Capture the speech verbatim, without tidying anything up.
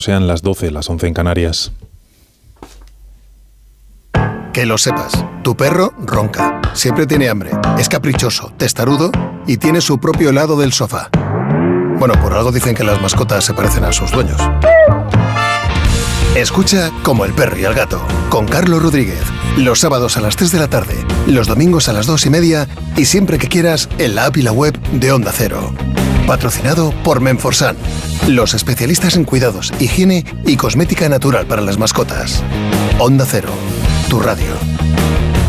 Sean las doce, las once en Canarias. Que lo sepas, tu perro ronca, siempre tiene hambre, es caprichoso, testarudo y tiene su propio helado del sofá. Bueno, por algo dicen que las mascotas se parecen a sus dueños. Escucha Como el perro y el gato, con Carlos Rodríguez, los sábados a las tres de la tarde, los domingos a las dos y media y siempre que quieras en la app y la web de Onda Cero. Patrocinado por Menforsan, los especialistas en cuidados, higiene y cosmética natural para las mascotas. Onda Cero, tu radio.